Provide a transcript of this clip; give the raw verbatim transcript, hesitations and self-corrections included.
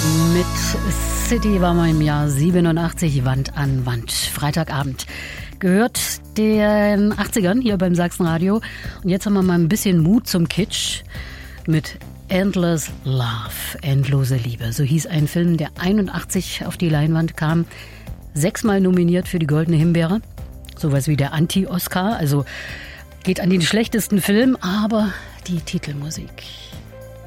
Mit City war man im Jahr siebenundachtzig, Wand an Wand. Freitagabend gehört den achtzigern hier beim Sachsenradio. Und jetzt haben wir mal ein bisschen Mut zum Kitsch mit Endless Love, endlose Liebe. So hieß ein Film, der einundachtzig auf die Leinwand kam. Sechsmal nominiert für die Goldene Himbeere. Sowas wie der Anti-Oscar. Also geht an den schlechtesten Film, aber die Titelmusik.